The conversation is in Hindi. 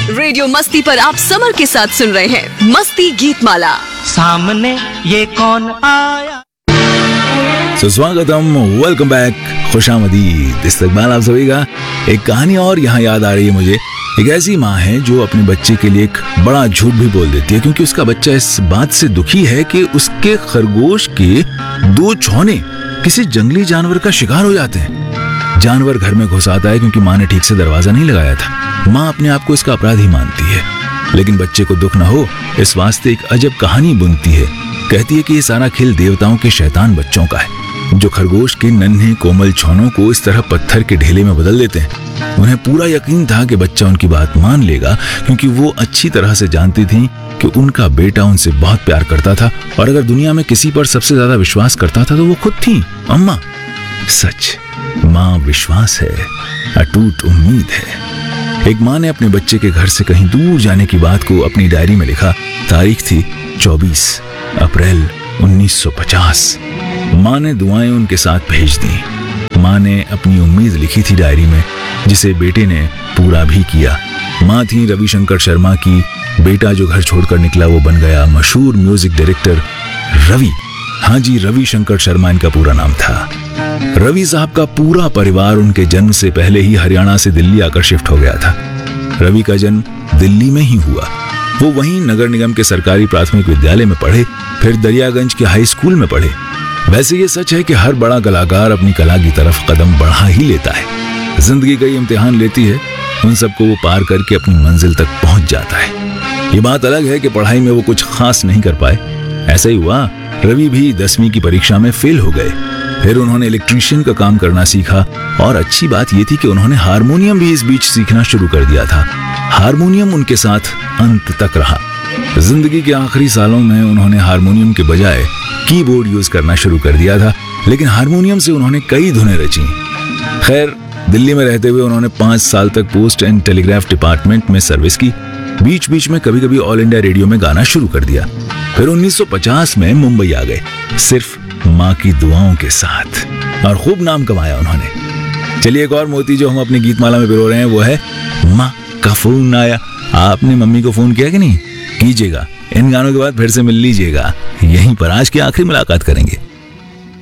रेडियो मस्ती पर आप समर के साथ सुन रहे हैं मस्ती गीत माला। सामने ये कौन आया। स्वागतम, वेलकम बैक, खुशामदीद। इस्तकबाल आप सभी का। एक कहानी और यहाँ याद आ रही है मुझे। एक ऐसी माँ है जो अपने बच्चे के लिए एक बड़ा झूठ भी बोल देती है, क्योंकि उसका बच्चा इस बात से दुखी है कि उसके खरगोश के 2 छौने किसी जंगली जानवर का शिकार हो जाते हैं। जानवर घर में घुस आता है क्योंकि माँ ने ठीक से दरवाजा नहीं लगाया था। माँ अपने आप को इसका अपराधी मानती है, लेकिन बच्चे को दुख न हो इस वास्ते एक अजब कहानी बुनती है। कहती है कि ये सारा खेल देवताओं के शैतान बच्चों का है, जो खरगोश के नन्हे कोमल छौनों को इस तरह पत्थर के ढेले में बदल देते हैं। उन्हें पूरा यकीन था कि बच्चा उनकी बात मान लेगा, क्योंकि वो अच्छी तरह से जानती थी कि उनका बेटा उनसे बहुत प्यार करता था, और अगर दुनिया में किसी पर सबसे ज्यादा विश्वास करता था तो वो खुद थी, अम्मा। सच, माँ विश्वास है, अटूट उम्मीद है। एक माँ ने अपने बच्चे के घर से कहीं दूर जाने की बात को अपनी डायरी में लिखा। तारीख थी 24 अप्रैल 1950। माँ ने दुआएं उनके साथ भेज दी। माँ ने अपनी उम्मीद लिखी थी डायरी में, जिसे बेटे ने पूरा भी किया। माँ थी रविशंकर शर्मा की। बेटा जो घर छोड़कर निकला वो बन गया मशहूर म्यूजिक डायरेक्टर रवि। हाँ जी, रविशंकर शर्मा इनका पूरा नाम था। रवि साहब का पूरा परिवार उनके जन्म से पहले ही हरियाणा से दिल्ली आकर शिफ्ट हो गया था। रवि का जन्म दिल्ली में ही हुआ। वो वहीं नगर निगम के सरकारी प्राथमिक विद्यालय में पढ़े, फिर दरियागंज के हाई स्कूल में पढ़े। वैसे ये सच है कि हर बड़ा कलाकार अपनी कला की तरफ कदम बढ़ा ही लेता है। जिंदगी कई इम्तिहान लेती है, उन सबको वो पार करके अपनी मंजिल तक पहुंच जाता है। ये बात अलग है कि पढ़ाई में वो कुछ खास नहीं कर पाए। ऐसा ही हुआ, रवि भी 10वीं की परीक्षा में फेल हो गए। फिर उन्होंने इलेक्ट्रीशियन का काम करना सीखा, और अच्छी बात ये थी कि उन्होंने हारमोनियम भी इस बीच सीखना शुरू कर दिया था। हारमोनियम उनके साथ अंत तक रहा। जिंदगी के आखिरी सालों में उन्होंने हारमोनियम के बजाय कीबोर्ड यूज करना शुरू कर दिया था, लेकिन हारमोनियम से उन्होंने कई धुनें रची। खैर, दिल्ली में रहते हुए उन्होंने 5 साल तक पोस्ट एंड टेलीग्राफ डिपार्टमेंट में सर्विस की। बीच बीच में कभी कभी ऑल इंडिया रेडियो में गाना शुरू कर दिया। फिर 1950 में मुंबई आ गए, सिर्फ माँ की दुआओं के साथ, और खूब नाम कमाया उन्होंने। चलिए, एक और मोती जो हम अपनी गीतमाला में पिरो रहे हैं वो है माँ का फोन आया। आपने मम्मी को फोन किया कि नहीं? कीजिएगा। इन गानों के बाद फिर से मिल लीजिएगा। यहीं पर आज की आखिरी मुलाकात करेंगे।